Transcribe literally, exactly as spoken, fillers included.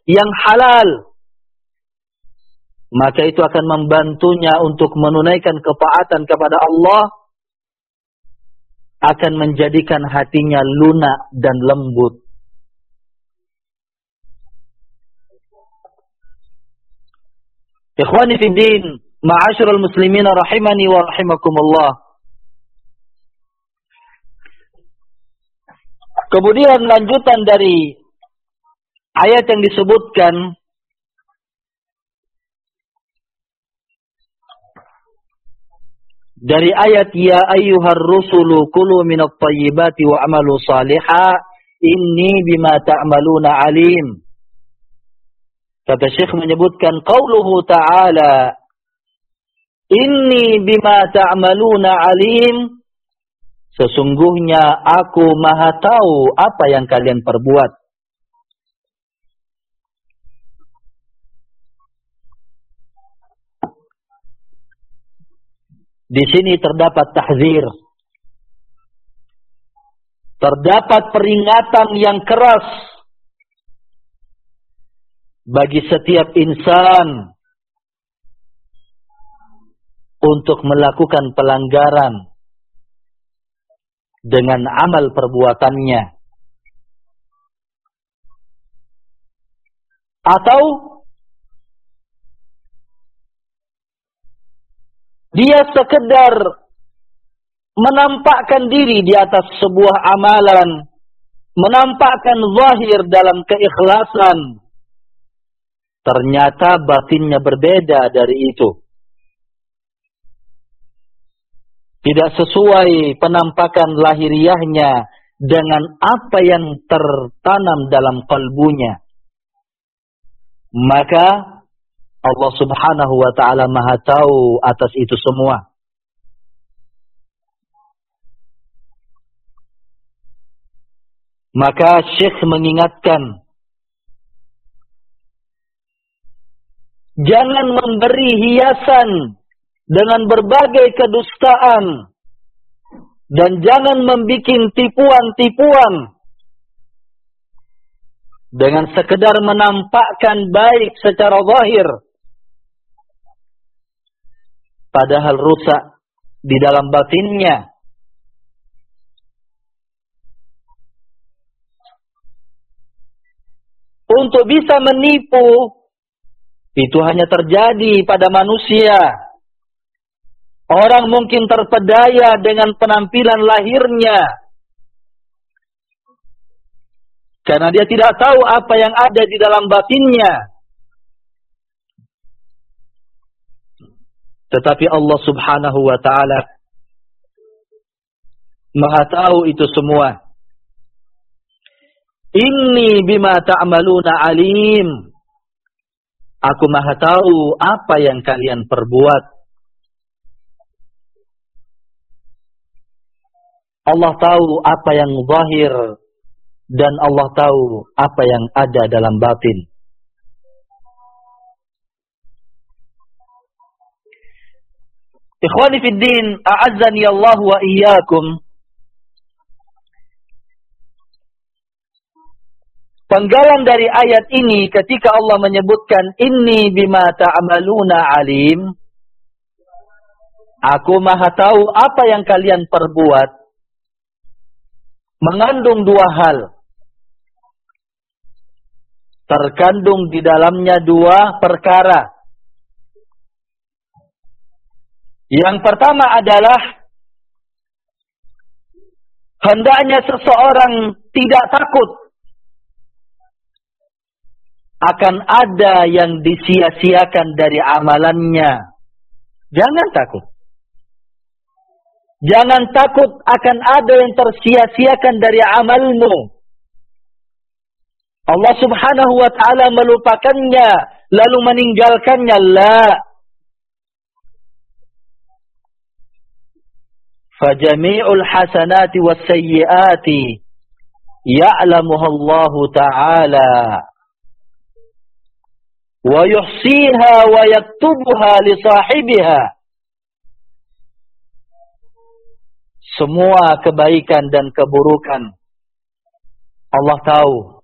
yang halal, maka itu akan membantunya untuk menunaikan ketaatan kepada Allah, akan menjadikan hatinya lunak dan lembut. Ikhwani fi din, ma'asyiral muslimin rahimani wa rahimakumullah. Kemudian lanjutan dari ayat yang disebutkan, dari ayat ya ayyuhar rusulu kulu minat thayyibati wa amalu salihah inni bima ta'maluna alim. Kata Syekh menyebutkan qauluhu ta'ala inni bima ta'maluna alim, sesungguhnya aku maha tahu apa yang kalian perbuat. Di sini terdapat tahzir, terdapat peringatan yang keras bagi setiap insan untuk melakukan pelanggaran dengan amal perbuatannya, atau dia sekedar menampakkan diri di atas sebuah amalan, menampakkan zahir dalam keikhlasan, ternyata batinnya berbeda dari itu. Tidak sesuai penampakan lahiriahnya dengan apa yang tertanam dalam kalbunya. Maka Allah subhanahu wa ta'ala maha tahu atas itu semua. Maka Syekh mengingatkan, jangan memberi hiasan dengan berbagai kedustaan, dan jangan membuat tipuan-tipuan dengan sekedar menampakkan baik secara zahir, padahal rusak di dalam batinnya. Untuk bisa menipu, itu hanya terjadi pada manusia. Orang mungkin terpedaya dengan penampilan lahirnya, karena dia tidak tahu apa yang ada di dalam batinnya. Tetapi Allah subhanahu wa ta'ala maha tahu itu semua. Inni bima ta'maluna alim. Aku maha tahu apa yang kalian perbuat. Allah tahu apa yang zahir, dan Allah tahu apa yang ada dalam batin. Ikhwani fid din, a'azzani Allah wa iyyakum. Penggalan dari ayat ini ketika Allah menyebutkan inni bima ta'maluna alim, aku maha tahu apa yang kalian perbuat, mengandung dua hal. Terkandung di dalamnya dua perkara. Yang pertama adalah hendaknya seseorang tidak takut akan ada yang disia-siakan dari amalannya. Jangan takut. Jangan takut akan ada yang tersia-siakan dari amalmu. Allah subhanahu wa ta'ala melupakannya, lalu meninggalkannya. La. Fajami'ul hasanati wassayyiati ya'lamuha Allah ta'ala. Wa yuhsiha wa yaktubuha li sahibiha. Semua kebaikan dan keburukan Allah tahu,